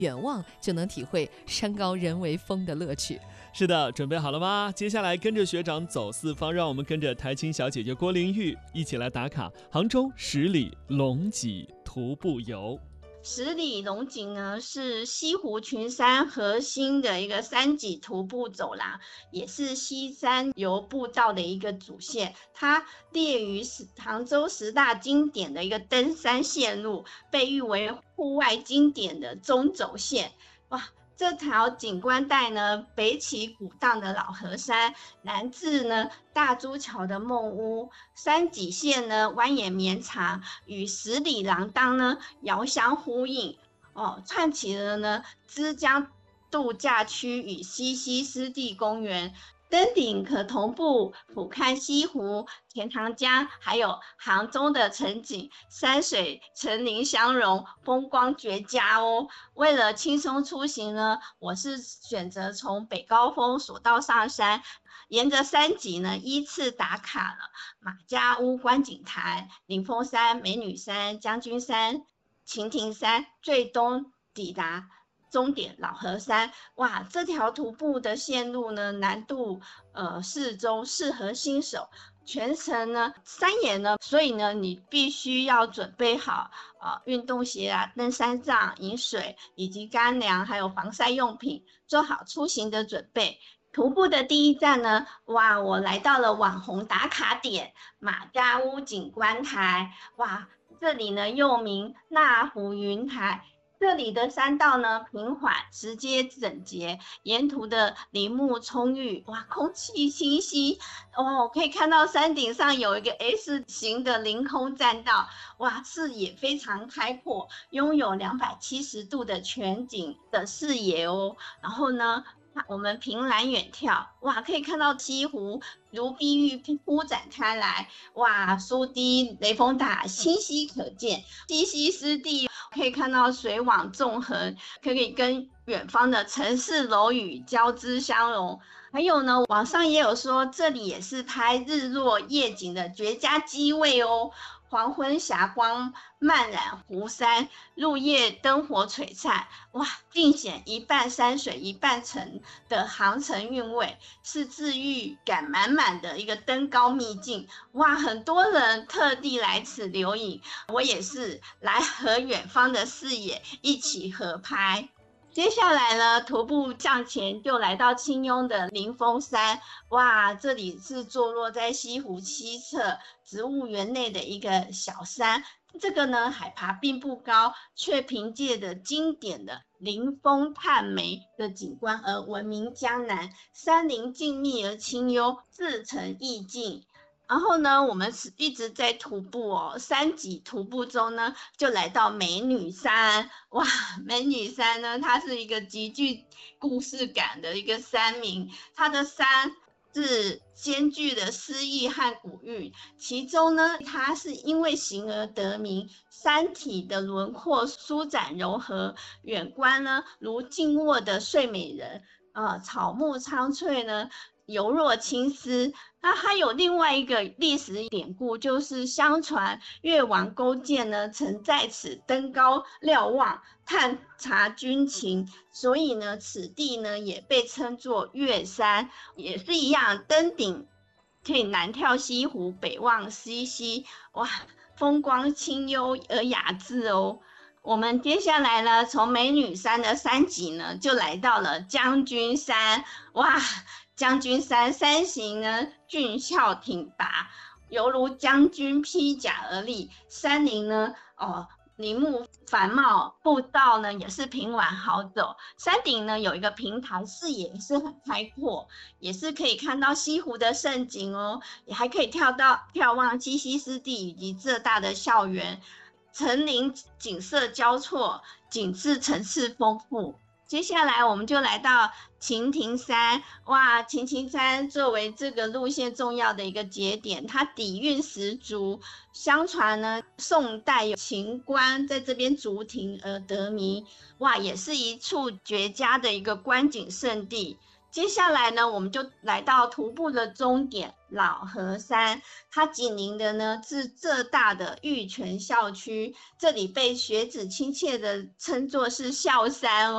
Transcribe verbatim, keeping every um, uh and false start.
远望就能体会山高人为峰的乐趣。 是的，准备好了吗？接下来跟着学长走四方，让我们跟着台青小姐姐郭玲玉一起来打卡杭州十里龙脊徒步游。 十里龙脊呢是西湖群山核心的一个山脊徒步走廊，也是西山游步道的一个主线。它列于杭州十大经典的一个登山线路，被誉为户外经典的中轴线。哇！这条景观带呢，北起古荡的老河山，南至呢大珠桥的梦屋，山脊线呢蜿蜒绵长，与十里廊当呢遥相呼应，哦，串起了呢枝江度假区与西溪湿地公园。登顶可同步俯瞰西湖、钱塘江，还有杭州的城景，山水层林相融，风光绝佳哦。为了轻松出行呢，我是选择从北高峰索道上山，沿着山脊呢依次打卡了马家坞观景台、灵峰山、美女山、将军山、擎天山，最终抵达终点老河山。哇，这条徒步的线路呢，难度呃适中，适合新手。全程呢山岩呢，所以呢你必须要准备好呃运动鞋啊、登山杖、饮水以及干粮，还有防晒用品，做好出行的准备。徒步的第一站呢，哇，我来到了网红打卡点马家坞景观台。哇，这里呢又名那湖云台。这里的山道呢平缓、直接、整洁，沿途的林木葱郁，哇，空气清新哦，可以看到山顶上有一个 S 型的凌空栈道，哇，视野非常开阔，拥有两百七十度的全景的视野哦。然后呢，我们凭栏远眺，哇，可以看到西湖如碧玉铺展开来，哇，苏堤、雷峰塔清晰可见，西溪湿地可以看到水网纵横，可以跟远方的城市楼宇交织相融。还有呢，网上也有说这里也是拍日落夜景的绝佳机位哦。黄昏霞光漫染湖山，入夜灯火璀璨，哇，尽显一半山水一半城的杭城韵味，是治愈感满满的一个登高秘境。哇，很多人特地来此留影，我也是来和远方的视野一起合拍。接下来呢，徒步向前就来到清幽的灵峰山。哇，这里是坐落在西湖西侧植物园内的一个小山。这个呢，海拔并不高，却凭借着经典的灵峰探梅的景观而闻名江南。山林静谧而清幽，自成意境。然后呢，我们是一直在徒步哦，山脊徒步中呢，就来到美女山。哇，美女山呢，它是一个极具故事感的一个山名，它的山是兼具的诗意和古韵。其中呢，它是因为形而得名，山体的轮廓舒展柔和，远观呢如静卧的睡美人，呃，草木苍翠呢，犹若青丝。那还有另外一个历史典故，就是相传越王勾践呢曾在此登高瞭望，探查军情，所以呢此地呢也被称作越山。也是一样，登顶可以南眺西湖，北望西溪，哇，风光清幽而雅致哦。我们接下来呢，从美女山的山脊呢，就来到了将军山。哇，将军山山形呢俊俏挺拔，犹如将军披甲而立。山林呢，哦，林木繁茂，步道呢也是平缓好走。山顶呢有一个平台，视野也是很开阔，也是可以看到西湖的盛景哦，也还可以跳到眺望西溪湿地以及浙大的校园。层林景色交错，景致层次丰富。接下来我们就来到擎天山。哇，擎天山作为这个路线重要的一个节点，它底蕴十足。相传呢，宋代有秦观在这边筑亭而得名。哇，也是一处绝佳的一个观景胜地。接下来呢，我们就来到徒步的终点老河山。它紧邻的呢是浙大的玉泉校区，这里被学子亲切的称作是校山哦。